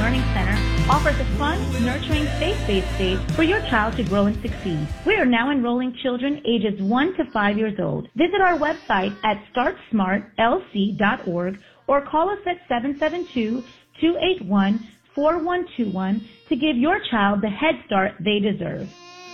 Learning Center offers a fun, nurturing, faith-based space for your child to grow and succeed. We are now enrolling children ages 1 to 5 years old. Visit our website at startsmartlc.org or call us at 772-281-4121 to give your child the head start they deserve.